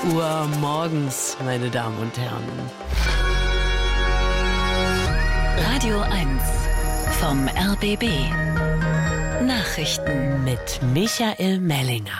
Uhr morgens, meine Damen und Herren. Radio 1 vom RBB. Nachrichten mit Michael Mellinger.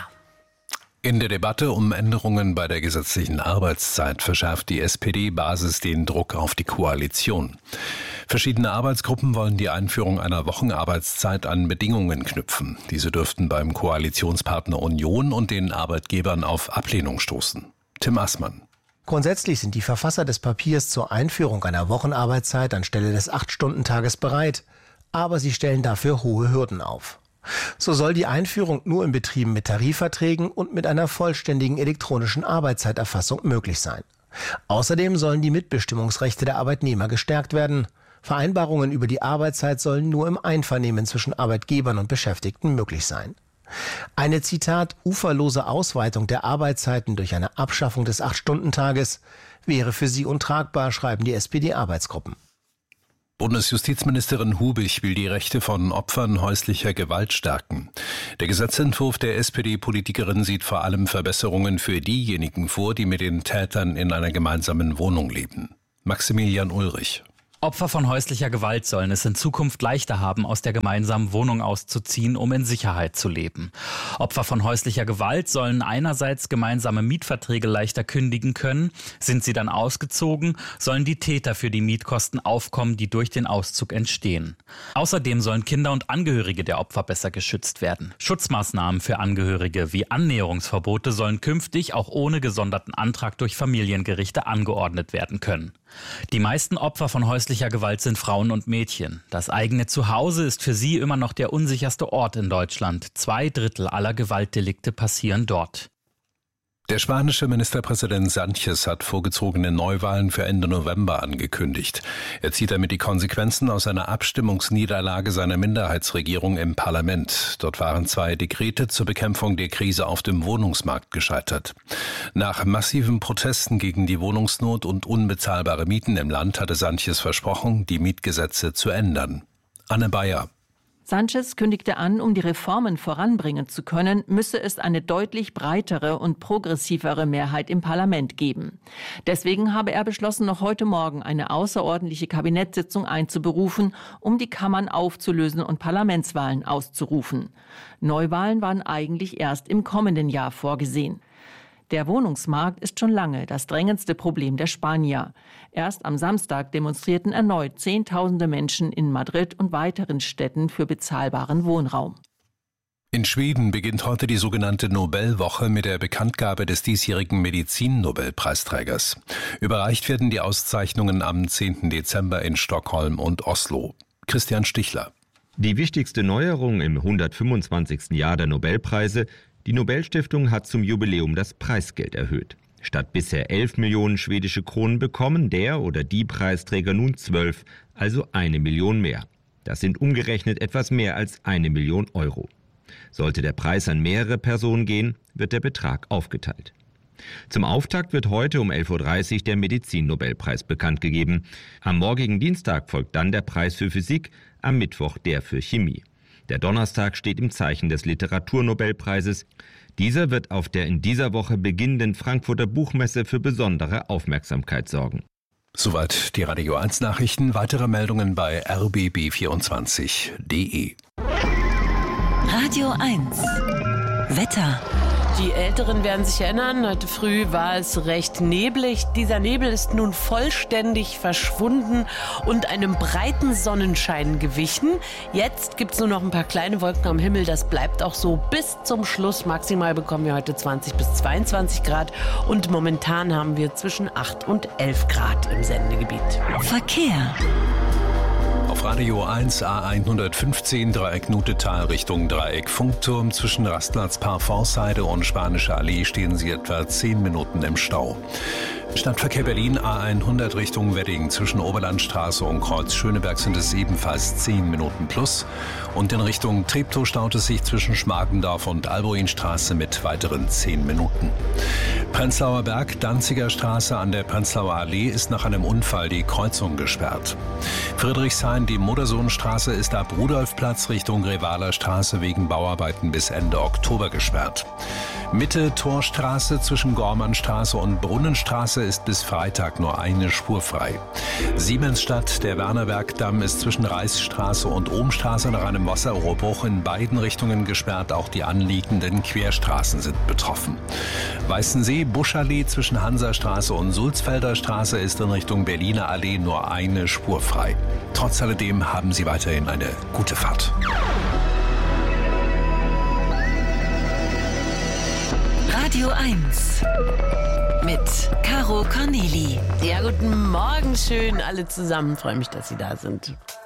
In der Debatte um Änderungen bei der gesetzlichen Arbeitszeit verschärft die SPD-Basis den Druck auf die Koalition. Verschiedene Arbeitsgruppen wollen die Einführung einer Wochenarbeitszeit an Bedingungen knüpfen. Diese dürften beim Koalitionspartner Union und den Arbeitgebern auf Ablehnung stoßen. Tim Assmann. Grundsätzlich sind die Verfasser des Papiers zur Einführung einer Wochenarbeitszeit anstelle des 8-Stunden-Tages bereit. Aber sie stellen dafür hohe Hürden auf. So soll die Einführung nur in Betrieben mit Tarifverträgen und mit einer vollständigen elektronischen Arbeitszeiterfassung möglich sein. Außerdem sollen die Mitbestimmungsrechte der Arbeitnehmer gestärkt werden. Vereinbarungen über die Arbeitszeit sollen nur im Einvernehmen zwischen Arbeitgebern und Beschäftigten möglich sein. Eine, Zitat, uferlose Ausweitung der Arbeitszeiten durch eine Abschaffung des 8-Stunden-Tages wäre für sie untragbar, schreiben die SPD-Arbeitsgruppen. Bundesjustizministerin Hubig will die Rechte von Opfern häuslicher Gewalt stärken. Der Gesetzentwurf der SPD-Politikerin sieht vor allem Verbesserungen für diejenigen vor, die mit den Tätern in einer gemeinsamen Wohnung leben. Maximilian Ulrich. Opfer von häuslicher Gewalt sollen es in Zukunft leichter haben, aus der gemeinsamen Wohnung auszuziehen, um in Sicherheit zu leben. Opfer von häuslicher Gewalt sollen einerseits gemeinsame Mietverträge leichter kündigen können. Sind sie dann ausgezogen, sollen die Täter für die Mietkosten aufkommen, die durch den Auszug entstehen. Außerdem sollen Kinder und Angehörige der Opfer besser geschützt werden. Schutzmaßnahmen für Angehörige wie Annäherungsverbote sollen künftig auch ohne gesonderten Antrag durch Familiengerichte angeordnet werden können. Die meisten Opfer von häuslicher Gewalt sind Frauen und Mädchen. Das eigene Zuhause ist für sie immer noch der unsicherste Ort in Deutschland. 2/3 aller Gewaltdelikte passieren dort. Der spanische Ministerpräsident Sánchez hat vorgezogene Neuwahlen für Ende November angekündigt. Er zieht damit die Konsequenzen aus einer Abstimmungsniederlage seiner Minderheitsregierung im Parlament. Dort waren 2 Dekrete zur Bekämpfung der Krise auf dem Wohnungsmarkt gescheitert. Nach massiven Protesten gegen die Wohnungsnot und unbezahlbare Mieten im Land hatte Sánchez versprochen, die Mietgesetze zu ändern. Anne Bayer. Sánchez kündigte an, um die Reformen voranbringen zu können, müsse es eine deutlich breitere und progressivere Mehrheit im Parlament geben. Deswegen habe er beschlossen, noch heute Morgen eine außerordentliche Kabinettssitzung einzuberufen, um die Kammern aufzulösen und Parlamentswahlen auszurufen. Neuwahlen waren eigentlich erst im kommenden Jahr vorgesehen. Der Wohnungsmarkt ist schon lange das drängendste Problem der Spanier. Erst am Samstag demonstrierten erneut Zehntausende Menschen in Madrid und weiteren Städten für bezahlbaren Wohnraum. In Schweden beginnt heute die sogenannte Nobelwoche mit der Bekanntgabe des diesjährigen Medizin-Nobelpreisträgers. Überreicht werden die Auszeichnungen am 10. Dezember in Stockholm und Oslo. Christian Stichler. Die wichtigste Neuerung im 125. Jahr der Nobelpreise: Die Nobelstiftung hat zum Jubiläum das Preisgeld erhöht. Statt bisher 11 Millionen schwedische Kronen bekommen der oder die Preisträger nun 12, also 1 Million mehr. Das sind umgerechnet etwas mehr als 1 Million Euro. Sollte der Preis an mehrere Personen gehen, wird der Betrag aufgeteilt. Zum Auftakt wird heute um 11.30 Uhr der Medizin-Nobelpreis bekannt gegeben. Am morgigen Dienstag folgt dann der Preis für Physik, am Mittwoch der für Chemie. Der Donnerstag steht im Zeichen des Literaturnobelpreises. Dieser wird auf der in dieser Woche beginnenden Frankfurter Buchmesse für besondere Aufmerksamkeit sorgen. Soweit die Radio 1 Nachrichten. Weitere Meldungen bei rbb24.de. Radio 1 Wetter. Die Älteren werden sich erinnern, heute früh war es recht neblig. Dieser Nebel ist nun vollständig verschwunden und einem breiten Sonnenschein gewichen. Jetzt gibt es nur noch ein paar kleine Wolken am Himmel. Das bleibt auch so bis zum Schluss. Maximal bekommen wir heute 20 bis 22 Grad und momentan haben wir zwischen 8 und 11 Grad im Sendegebiet. Verkehr. Auf Radio 1 A115 Dreieck Nutetal Richtung Dreieck Funkturm zwischen Rastplatz Parforceheide und Spanische Allee stehen Sie etwa 10 Minuten im Stau. Stadtverkehr Berlin A100 Richtung Wedding zwischen Oberlandstraße und Kreuz Schöneberg sind es ebenfalls 10 Minuten plus. Und in Richtung Treptow staut es sich zwischen Schmargendorf und Alboinstraße mit weiteren 10 Minuten. Prenzlauer Berg, Danziger Straße an der Prenzlauer Allee ist nach einem Unfall die Kreuzung gesperrt. Friedrichshain, die Modersohnstraße ist ab Rudolfplatz Richtung Revaler Straße wegen Bauarbeiten bis Ende Oktober gesperrt. Mitte Torstraße zwischen Gormannstraße und Brunnenstraße ist bis Freitag nur eine Spur frei. Siemensstadt, der Wernerbergdamm ist zwischen Reichsstraße und Ohmstraße nach einem Wasserrohrbruch in beiden Richtungen gesperrt. Auch die anliegenden Querstraßen sind betroffen. Weißensee, Buschallee zwischen Hansastraße und Sulzfelder Straße ist in Richtung Berliner Allee nur eine Spur frei. Trotz alledem haben Sie weiterhin eine gute Fahrt. Radio 1 mit Caro Corneli. Ja, guten Morgen, schön alle zusammen. Freue mich, dass Sie da sind.